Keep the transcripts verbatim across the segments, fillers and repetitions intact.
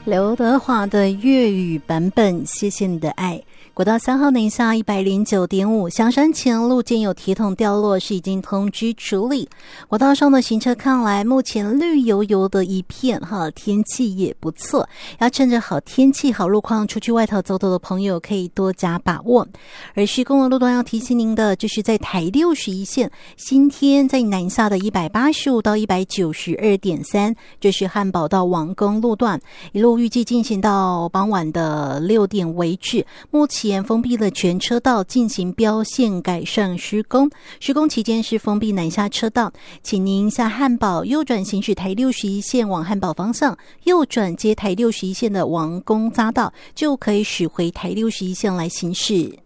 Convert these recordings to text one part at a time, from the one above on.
刘德华的粤语版本，谢谢你的爱。国道三号南下一百零九点五，香山前路建有铁桶掉落，是已经通知处理。国道上的行车看来目前绿油油的一片哈，天气也不错，要趁着好天气好路况出去外头走走的朋友可以多加把握。而是公路路段要提醒您的，就是在台六十一线新天在南下的一百八十五到一百九十二点三，这是汉宝到王宫路段，一路预计进行到傍晚的六点为止。目前封闭了全车道进行标线改善施工，施工期间是封闭南下车道，请您下汉宝右转行驶台六十一线往汉宝方向，右转接台六十一线的王宫匝道，就可以驶回台六十一线来行驶。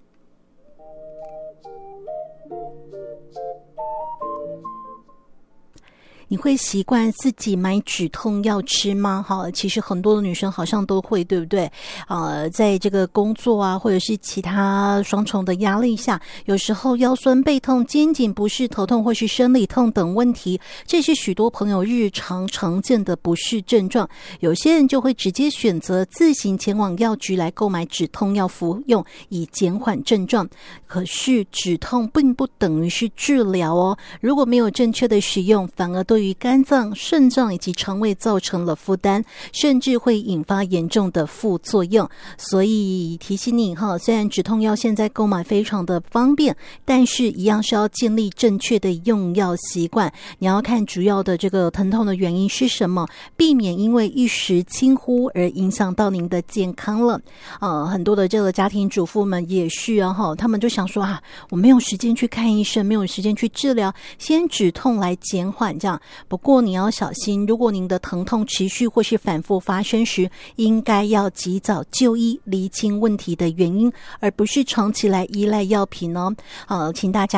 你会习惯自己买止痛药吃吗？好，其实很多的女生好像都会，对不对？呃，在这个工作啊，或者是其他双重的压力下，有时候腰酸背痛、肩颈不适、头痛或是生理痛等问题，这是许多朋友日常常见的不适症状。有些人就会直接选择自行前往药局来购买止痛药服用，以减缓症状。可是止痛并不等于是治疗哦，如果没有正确的使用，反而对对于肝脏、肾脏以及肠胃造成了负担，甚至会引发严重的副作用。所以提醒你哈，虽然止痛药现在购买非常的方便，但是一样是要建立正确的用药习惯。你要看主要的这个疼痛的原因是什么，避免因为一时轻忽而影响到您的健康了。呃，很多的这个家庭主妇们也是啊哈，他们就想说啊，我没有时间去看医生，没有时间去治疗，先止痛来减缓这样。不过你要小心，如果您的疼痛持续或是反复发生时，应该要及早就医，厘清问题的原因，而不是长期来依赖药品哦。呃，请大家